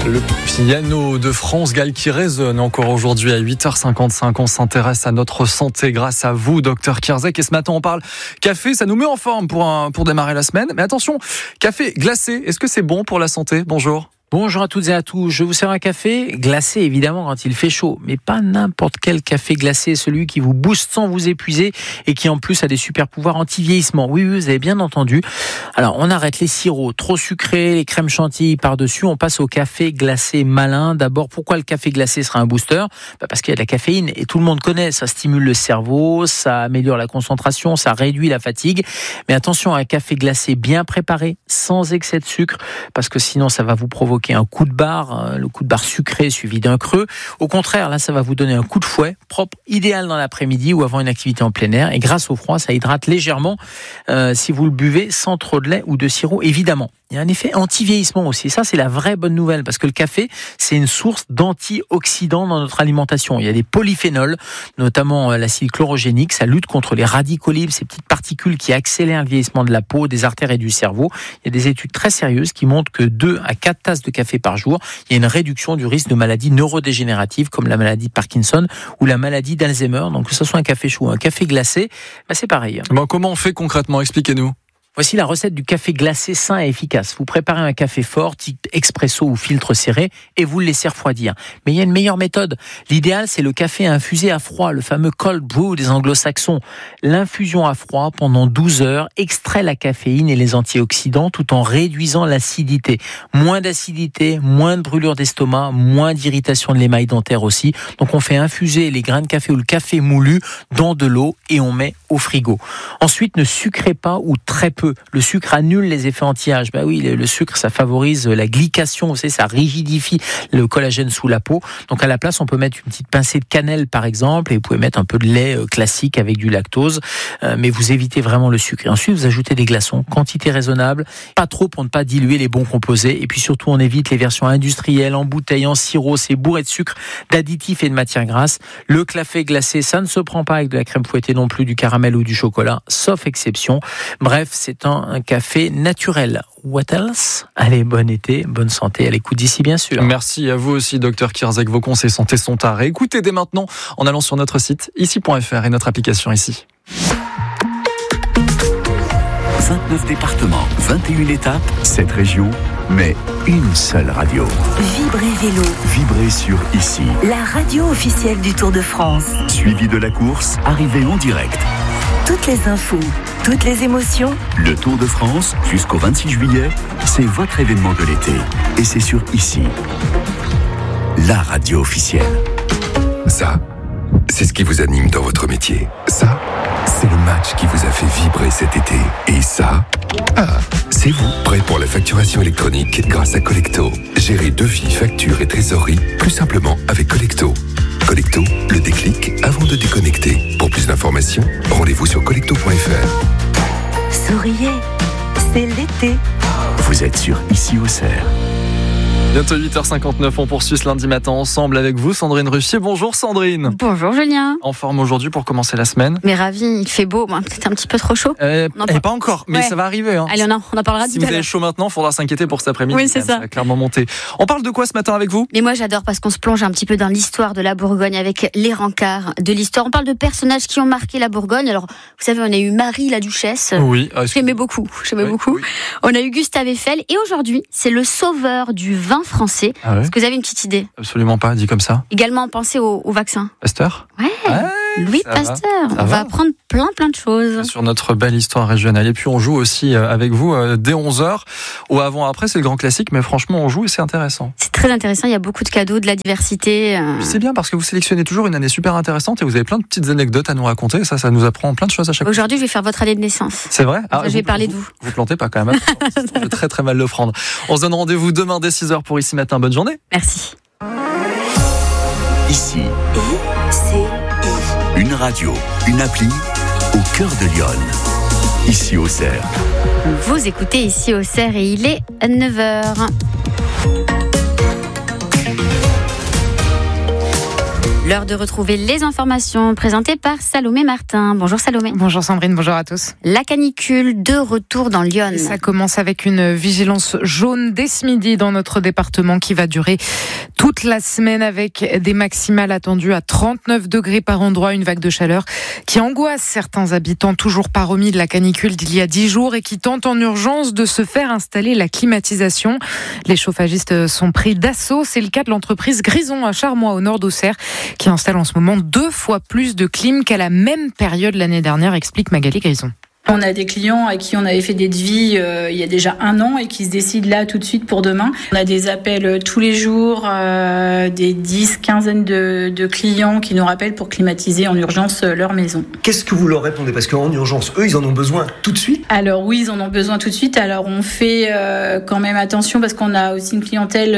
Le piano de France Gall qui résonne encore aujourd'hui à 8h55. On s'intéresse à notre santé grâce à vous, Dr Kierzek. Et ce matin, on parle café. Ça nous met en forme pour démarrer la semaine. Mais attention, café glacé, est-ce que c'est bon pour la santé? Bonjour. Bonjour à toutes et à tous, je vous sers un café glacé évidemment quand il fait chaud, mais pas n'importe quel café glacé, celui qui vous booste sans vous épuiser et qui en plus a des super pouvoirs anti-vieillissement. Oui, vous avez bien entendu. Alors on arrête les sirops trop sucrés, les crèmes chantilly par-dessus, on passe au café glacé malin. D'abord, pourquoi le café glacé sera un booster? Parce qu'il y a de la caféine et tout le monde connaît, ça stimule le cerveau, ça améliore la concentration, ça réduit la fatigue. Mais attention à un café glacé bien préparé, sans excès de sucre, parce que sinon ça va vous provoquer un coup de barre, le coup de barre sucré suivi d'un creux. Au contraire, là, ça va vous donner un coup de fouet propre, idéal dans l'après-midi ou avant une activité en plein air. Et grâce au froid, ça hydrate légèrement si vous le buvez sans trop de lait ou de sirop, évidemment. Il y a un effet anti-vieillissement aussi. Ça, c'est la vraie bonne nouvelle parce que le café, c'est une source d'antioxydants dans notre alimentation. Il y a des polyphénols, notamment l'acide chlorogénique. Ça lutte contre les radicaux libres, ces petites particules qui accélèrent le vieillissement de la peau, des artères et du cerveau. Il y a des études très sérieuses qui montrent que 2 à 4 tasses de café par jour, il y a une réduction du risque de maladies neurodégénératives comme la maladie de Parkinson ou la maladie d'Alzheimer. Donc que ce soit un café chaud ou un café glacé, c'est pareil. Bon, comment on fait concrètement? Expliquez-nous. Voici la recette du café glacé sain et efficace. Vous préparez un café fort, type expresso ou filtre serré, et vous le laissez refroidir. Mais il y a une meilleure méthode. L'idéal, c'est le café infusé à froid, le fameux cold brew des anglo-saxons. L'infusion à froid pendant 12 heures extrait la caféine et les antioxydants tout en réduisant l'acidité. Moins d'acidité, moins de brûlure d'estomac, moins d'irritation de l'émail dentaire aussi. Donc on fait infuser les grains de café ou le café moulu dans de l'eau et on met au frigo. Ensuite, ne sucrez pas ou très peu. Le sucre annule les effets anti-âge. Oui, le sucre, ça favorise la glycation, vous savez, ça rigidifie le collagène sous la peau. Donc à la place, on peut mettre une petite pincée de cannelle par exemple, et vous pouvez mettre un peu de lait classique avec du lactose, mais vous évitez vraiment le sucre. Et ensuite, vous ajoutez des glaçons, quantité raisonnable, pas trop pour ne pas diluer les bons composés. Et puis surtout, on évite les versions industrielles, en bouteille, en sirop, c'est bourré de sucre, d'additifs et de matières grasses. Le café glacé, ça ne se prend pas avec de la crème fouettée non plus, du caramel ou du chocolat, sauf exception. Bref, c'est un café naturel. What else? Allez, bon été, bonne santé, à l'écoute d'ici bien sûr. Merci à vous aussi, Dr Kierzek. Vos conseils santé sont à réécouter dès maintenant en allant sur notre site ici.fr et notre application ici. 29 départements, 21 étapes, 7 régions, mais une seule radio. Vibrez Vélo. Vibrez sur Ici. La radio officielle du Tour de France. Suivi de la course, arrivée en direct. Toutes les infos, toutes les émotions. Le Tour de France, jusqu'au 26 juillet, c'est votre événement de l'été. Et c'est sur Ici. La radio officielle. Ça, c'est ce qui vous anime dans votre métier. Ça, c'est le match qui vous a fait vibrer cet été. Et ça, c'est vous, prêt pour la facturation électronique grâce à Collecto. Gérez devis, factures et trésorerie plus simplement avec Collecto. Collecto, le déclic avant de déconnecter. Pour plus d'informations, rendez-vous sur collecto.fr. Souriez, c'est l'été. Vous êtes sur Ici au Cerf. Bientôt 8h59, on poursuit ce lundi matin ensemble avec vous, Sandrine Ruffier. Bonjour Sandrine. Bonjour Julien. En forme aujourd'hui pour commencer la semaine? Mais ravi, il fait beau, peut-être un petit peu trop chaud. Pas encore, mais ça va arriver. Allez, on en parlera si tout à l'heure. vous avez chaud maintenant, il faudra s'inquiéter pour cet après-midi. Oui, c'est ça. Ça va clairement monter. On parle de quoi ce matin avec vous? Mais moi j'adore parce qu'on se plonge un petit peu dans l'histoire de la Bourgogne avec les rencarts de l'histoire. On parle de personnages qui ont marqué la Bourgogne. Alors, vous savez, on a eu Marie la Duchesse. Oui. J'aimais beaucoup. Oui. On a eu Gustave Eiffel. Et aujourd'hui, c'est le sauveur du vin français. Ah ouais? Est-ce que vous avez une petite idée? Absolument pas, dit comme ça. Également, pensez au vaccin. Pasteur? Ouais. Louis Pasteur. On va apprendre plein de choses. Sur notre belle histoire régionale. Et puis on joue aussi avec vous dès 11h. Ou avant-après, c'est le grand classique, mais franchement, on joue et c'est intéressant. C'est très intéressant, il y a beaucoup de cadeaux, de la diversité. C'est bien parce que vous sélectionnez toujours une année super intéressante et vous avez plein de petites anecdotes à nous raconter. Ça nous apprend plein de choses à chaque fois. Aujourd'hui, je vais faire votre année de naissance. C'est vrai? Je vais parler de vous. Vous plantez pas quand même. Je vais très très mal le prendre. On se donne rendez-vous demain dès 6h pour Ici Matin. Bonne journée. Merci. Ici. I-C-I. Une radio, une appli au cœur de Lyon. Ici au Cerf. Vous écoutez Ici au Cerf et il est 9h. L'heure de retrouver les informations présentées par Salomé Martin. Bonjour Salomé. Bonjour Sandrine, bonjour à tous. La canicule de retour dans l'Yonne. Ça commence avec une vigilance jaune dès ce midi dans notre département qui va durer toute la semaine avec des maximales attendues à 39 degrés par endroit. Une vague de chaleur qui angoisse certains habitants toujours pas remis de la canicule d'il y a 10 jours et qui tentent en urgence de se faire installer la climatisation. Les chauffagistes sont pris d'assaut. C'est le cas de l'entreprise Grison à Charmois au nord d'Auxerre qui installe en ce moment 2 fois plus de clim qu'à la même période l'année dernière, explique Magali Grison. On a des clients à qui on avait fait des devis il y a déjà 1 an et qui se décident là tout de suite pour demain. On a des appels tous les jours, des 10-15 de clients qui nous rappellent pour climatiser en urgence leur maison. Qu'est-ce que vous leur répondez ? Parce qu'en urgence, eux, ils en ont besoin tout de suite. Alors oui, ils en ont besoin tout de suite. Alors on fait quand même attention parce qu'on a aussi une clientèle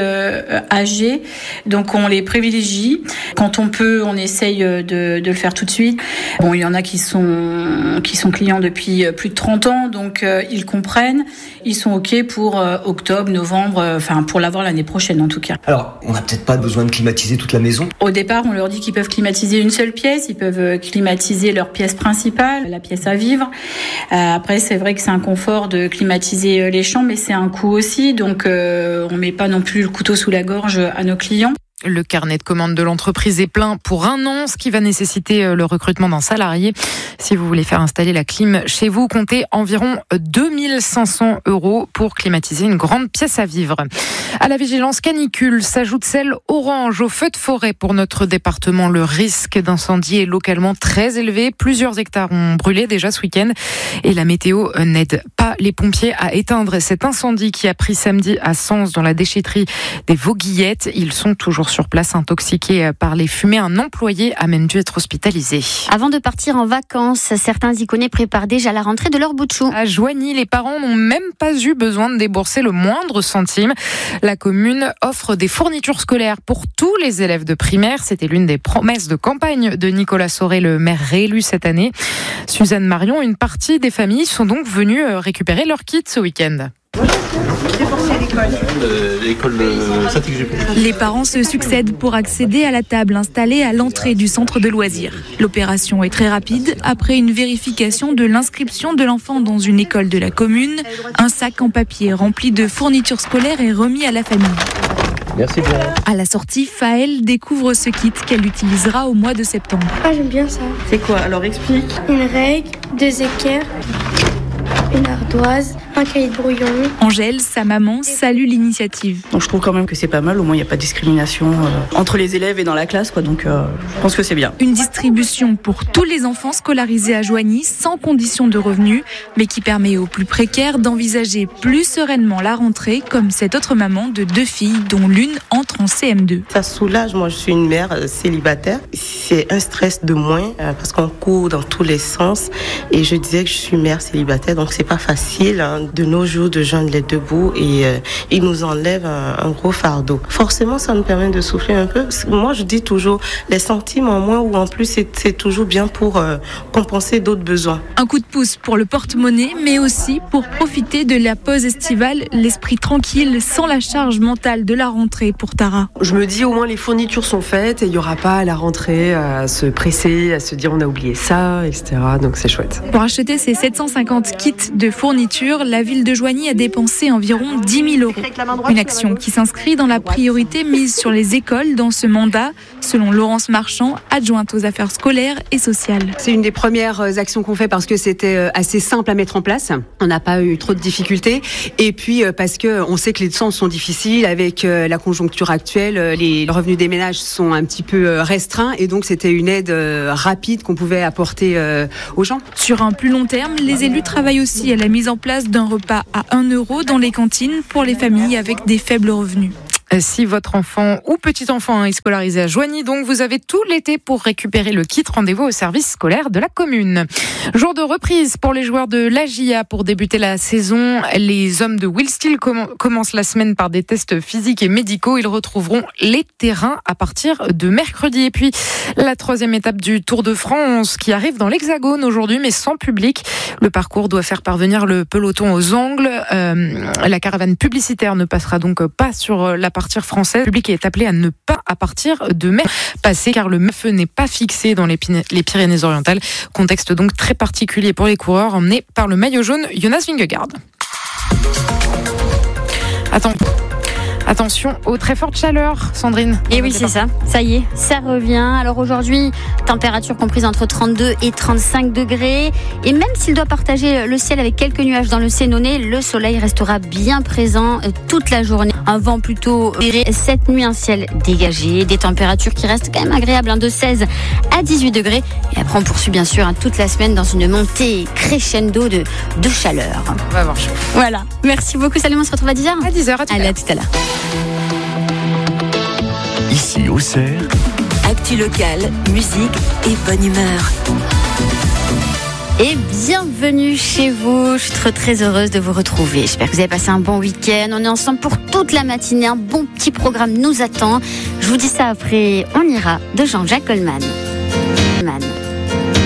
âgée. Donc on les privilégie. Quand on peut, on essaye de le faire tout de suite. Bon, il y en a qui sont clients depuis plus de 30 ans, donc ils comprennent, ils sont OK pour octobre, novembre, pour l'avoir l'année prochaine en tout cas. Alors, on n'a peut-être pas besoin de climatiser toute la maison. Au départ, on leur dit qu'ils peuvent climatiser une seule pièce, ils peuvent climatiser leur pièce principale, la pièce à vivre. Après, c'est vrai que c'est un confort de climatiser les chambres, mais c'est un coût aussi, donc on met pas non plus le couteau sous la gorge à nos clients. Le carnet de commandes de l'entreprise est plein pour 1 an, ce qui va nécessiter le recrutement d'un salarié. Si vous voulez faire installer la clim chez vous, comptez environ 2 500 € pour climatiser une grande pièce à vivre. À la vigilance canicule s'ajoute celle orange au feu de forêt pour notre département. Le risque d'incendie est localement très élevé. Plusieurs hectares ont brûlé déjà ce week-end et la météo n'aide pas les pompiers à éteindre cet incendie qui a pris samedi à Sens dans la déchetterie des Vauguillettes. Ils sont toujours sur place, intoxiqué par les fumées. Un employé a même dû être hospitalisé. Avant de partir en vacances, certains Iconais préparent déjà la rentrée de leur bout de chou. À Joigny, les parents n'ont même pas eu besoin de débourser le moindre centime. La commune offre des fournitures scolaires pour tous les élèves de primaire. C'était l'une des promesses de campagne de Nicolas Sauré, le maire réélu cette année. Suzanne Marion, une partie des familles sont donc venues récupérer leur kit ce week-end. L'école Saint-Exupéry. Les parents se succèdent pour accéder à la table installée à l'entrée du centre de loisirs. L'opération est très rapide. Après une vérification de l'inscription de l'enfant dans une école de la commune, un sac en papier rempli de fournitures scolaires est remis à la famille. Merci bien. À la sortie, Faëlle découvre ce kit qu'elle utilisera au mois de septembre. Ah, j'aime bien ça. C'est quoi? Alors explique. Une règle, 2 équerres, une ardoise, un cahier de brouillon. Angèle, sa maman, salue l'initiative. Donc je trouve quand même que c'est pas mal, au moins il n'y a pas de discrimination entre les élèves et dans la classe, donc je pense que c'est bien. Une distribution pour tous les enfants scolarisés à Joigny, sans condition de revenus, mais qui permet aux plus précaires d'envisager plus sereinement la rentrée, comme cette autre maman de 2 filles, dont l'une entre en CM2. Ça soulage, moi je suis une mère célibataire, c'est un stress de moins, parce qu'on court dans tous les sens, et je disais que je suis mère célibataire, donc c'est pas facile de nos jours de joindre les 2 bouts et ils nous enlèvent un gros fardeau. Forcément, ça nous permet de souffler un peu. Moi, je dis toujours, les centimes en moins ou en plus, c'est toujours bien pour compenser d'autres besoins. Un coup de pouce pour le porte-monnaie, mais aussi pour profiter de la pause estivale, l'esprit tranquille, sans la charge mentale de la rentrée pour Tara. Je me dis, au moins les fournitures sont faites et il n'y aura pas à la rentrée à se presser, à se dire on a oublié ça, etc. Donc c'est chouette. Pour acheter ces 750 kits de fournitures, la ville de Joigny a dépensé environ 10 000 €. Une action qui s'inscrit dans la priorité mise sur les écoles dans ce mandat, selon Laurence Marchand, adjointe aux affaires scolaires et sociales. C'est une des premières actions qu'on fait parce que c'était assez simple à mettre en place. On n'a pas eu trop de difficultés. Et puis parce qu'on sait que les temps sont difficiles avec la conjoncture actuelle. Les revenus des ménages sont un petit peu restreints et donc c'était une aide rapide qu'on pouvait apporter aux gens. Sur un plus long terme, les élus travaillent aussi à la mise en place d'un repas à 1 € dans les cantines pour les familles avec des faibles revenus. Si votre enfant ou petit-enfant est scolarisé à Joigny, donc vous avez tout l'été pour récupérer le kit. Rendez-vous au service scolaire de la commune. Jour de reprise pour les joueurs de l'AJA pour débuter la saison. Les hommes de Will Steel commencent la semaine par des tests physiques et médicaux. Ils retrouveront les terrains à partir de mercredi. Et puis, la 3e étape du Tour de France qui arrive dans l'Hexagone aujourd'hui, mais sans public. Le parcours doit faire parvenir le peloton aux angles. La caravane publicitaire ne passera donc pas sur la partie partir français. Le public est appelé à ne pas à partir de mai passé car le feu n'est pas fixé dans les Pyrénées-Orientales. Contexte donc très particulier pour les coureurs emmenés par le maillot jaune Jonas Vingegaard. Attention aux très fortes chaleurs, Sandrine. Et oui, c'est ça. Ça y est, ça revient. Alors aujourd'hui, température comprise entre 32 et 35 degrés. Et même s'il doit partager le ciel avec quelques nuages dans le Sénonais, le soleil restera bien présent toute la journée. Un vent plutôt modéré. Cette nuit, un ciel dégagé. Des températures qui restent quand même agréables, de 16 à 18 degrés. Et après, on poursuit bien sûr toute la semaine dans une montée crescendo de chaleur. On va avoir chaud. Voilà. Merci beaucoup, Salim. On se retrouve à 10h. À 10h, Allez, à tout à l'heure. Ici, Auxerre. Actu locale, musique et bonne humeur. Et bienvenue chez vous. Je suis très heureuse de vous retrouver. J'espère que vous avez passé un bon week-end. On est ensemble pour toute la matinée. Un bon petit programme nous attend. Je vous dis ça après On ira de Jean-Jacques Goldman.